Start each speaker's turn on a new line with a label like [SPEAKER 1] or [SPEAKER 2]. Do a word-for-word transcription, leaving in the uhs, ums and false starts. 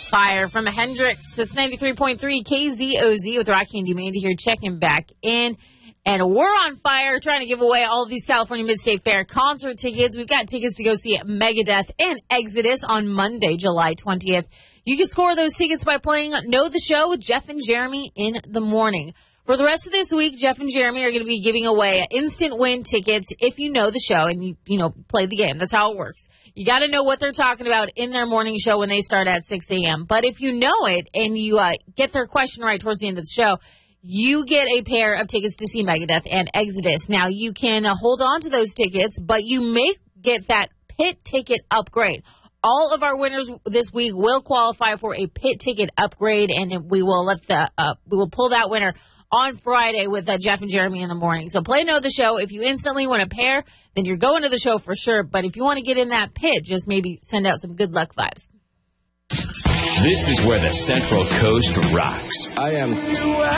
[SPEAKER 1] Fire from Hendrix. It's ninety-three point three K Z O Z with Rocky and Mandy here checking back in. And we're on fire trying to give away all of these California Mid-State Fair concert tickets. We've got tickets to go see Megadeth and Exodus on Monday, July twentieth. You can score those tickets by playing Know the Show with Jeff and Jeremy in the morning. For the rest of this week, Jeff and Jeremy are going to be giving away instant win tickets if you know the show and you, you know, play the game. That's how it works. You got to know what they're talking about in their morning show when they start at six a.m. But if you know it and you uh, get their question right towards the end of the show, you get a pair of tickets to see Megadeth and Exodus. Now, you can uh, hold on to those tickets, but you may get that pit ticket upgrade. All of our winners this week will qualify for a pit ticket upgrade, and we will let the uh, we will pull that winner on Friday with uh, Jeff and Jeremy in the morning. So play Know the Show. If you instantly win a pair, then you're going to the show for sure. But if you want to get in that pit, just maybe send out some good luck vibes.
[SPEAKER 2] This is where the Central Coast rocks.
[SPEAKER 3] I am